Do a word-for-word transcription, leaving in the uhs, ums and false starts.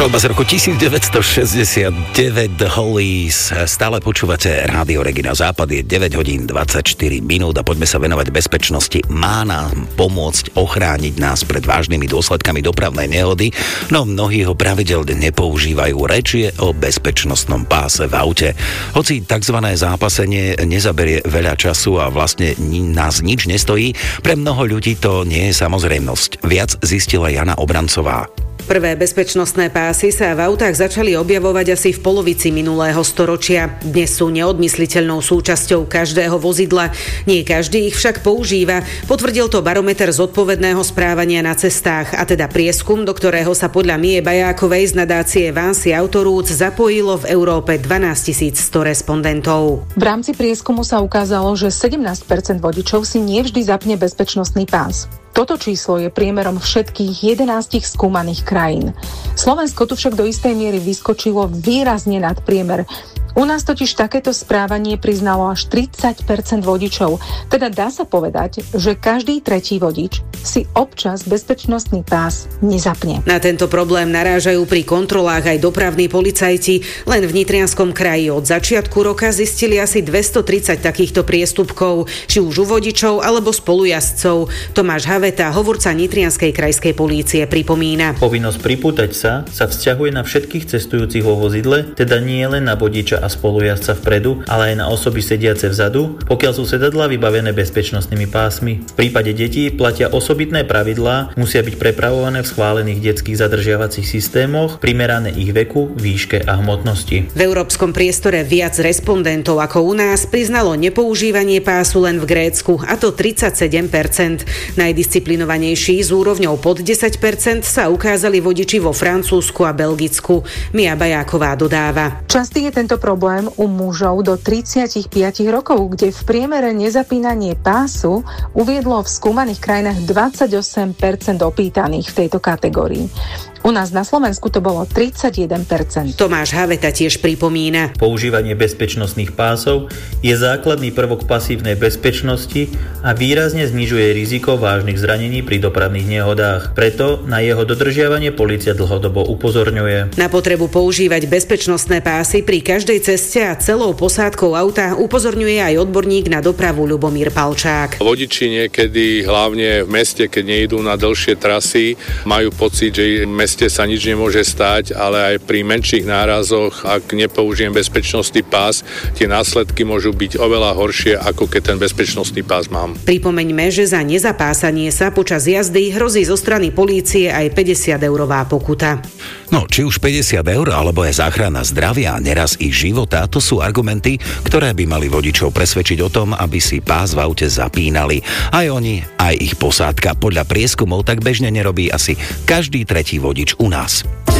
Skladba z roku devätnásťstošesťdesiatdeväť The Hollies. Stále počúvate Rádio Regina Západ, je deväť hodín dvadsaťštyri minút a poďme sa venovať bezpečnosti. Má nám pomôcť ochrániť nás pred vážnymi dôsledkami dopravnej nehody, no mnohí ho pravidelne nepoužívajú. Reč je o bezpečnostnom páse v aute. Hoci tzv. Zápasenie nezaberie veľa času a vlastne nás nič nestojí, pre mnoho ľudí to nie je samozrejmosť. Viac zistila Jana Obrancová. Prvé bezpečnostné pásy sa v autách začali objavovať asi v polovici minulého storočia. Dnes sú neodmysliteľnou súčasťou každého vozidla. Nie každý ich však používa. Potvrdil to barometer zodpovedného správania na cestách, a teda prieskum, do ktorého sa podľa Mie Bajákovej z nadácie Vansi Autorúc zapojilo v Európe dvanásťtisícsto respondentov. V rámci prieskumu sa ukázalo, že sedemnásť percent vodičov si nevždy zapne bezpečnostný pás. Toto číslo je priemerom všetkých jedenástich skúmaných krajín. Slovensko tu však do istej miery vyskočilo výrazne nad priemer. U nás totiž takéto správanie priznalo až tridsať percent vodičov. Teda dá sa povedať, že každý tretí vodič si občas bezpečnostný pás nezapne. Na tento problém narážajú pri kontrolách aj dopravní policajti. Len v Nitrianskom kraji od začiatku roka zistili asi dvestotridsať takýchto priestupkov, či už u vodičov alebo spolujazdcov. Tomáš Haveta, hovorca Nitrianskej krajskej polície, pripomína. Povinnosť pripútať sa sa vzťahuje na všetkých cestujúcich vo vozidle, teda nie len na vodiča a spolujazdca vpredu, ale aj na osoby sediace vzadu, pokiaľ sú sedadlá vybavené bezpečnostnými pásmi. V prípade detí platia osobitné pravidlá, musia byť prepravované v schválených detských zadržiavacích systémoch, primerané ich veku, výške a hmotnosti. V európskom priestore viac respondentov ako u nás priznalo nepoužívanie pásu len v Grécku, a to tridsaťsedem percent. Najdisciplinovanejší s úrovňou pod desať percent sa ukázali vodiči vo Francúzsku a Belgicku. Mia Bajáková dodáva. Častý je tento problém u mužov do tridsaťpäť rokov, kde v priemere nezapínanie pásu uviedlo v skúmaných krajinách dvadsaťosem percent opýtaných v tejto kategórii. U nás na Slovensku to bolo tridsaťjeden percent. Tomáš Haveta tiež pripomína. Používanie bezpečnostných pásov je základný prvok pasívnej bezpečnosti a výrazne znižuje riziko vážnych zranení pri dopravných nehodách. Preto na jeho dodržiavanie polícia dlhodobo upozorňuje. Na potrebu používať bezpečnostné pásy pri každej ceste a celou posádkou auta upozorňuje aj odborník na dopravu Ľubomír Palčák. Vodiči niekedy, hlavne v meste, keď nejdú na dlhšie trasy, majú pocit, že v meste sa nič nemôže stať, ale aj pri menších nárazoch, ak nepoužijem bezpečnostný pás, tie následky môžu byť oveľa horšie, ako keď ten bezpečnostný pás mám. Pripomeňme, že za nezapásanie sa počas jazdy hrozí zo strany polície aj päťdesiateurová pokuta. No, či už päťdesiat eur, alebo je záchrana zdravia a neraz i života, to sú argumenty, ktoré by mali vodičov presvedčiť o tom, aby si pás v aute zapínali. Aj oni, aj ich posádka. Podľa prieskumov tak bežne nerobí asi každý tretí vodič u nás.